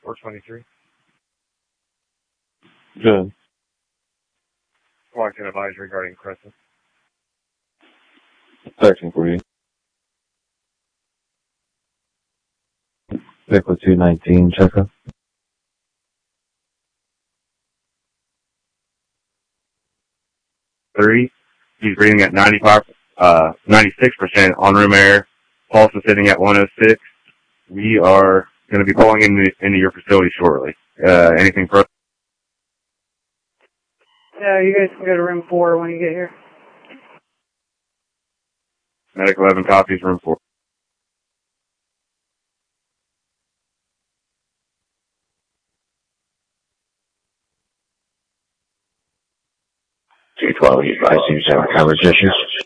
423. Good. Washington advisory regarding Crescent. Section for you. Vehicle 219, checkup. 3. He's breathing at 96% on room air. Pulse is sitting at 106. We are going to be pulling into your facility shortly. Anything further? No, you guys can go to room 4 when you get here. Medic 11 copies, room 4. Two 12, you advise you have coverage issues.